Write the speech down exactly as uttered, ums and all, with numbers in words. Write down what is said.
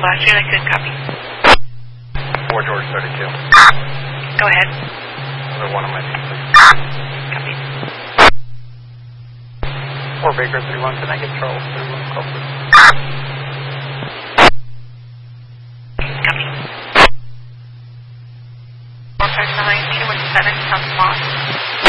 Last unit, good copy. four George thirty-two. Go ahead. Another one on my team, please. Copy. four Baker three one, can I get Charles three one call, please? Copy. four five nine two one seven, South Moss.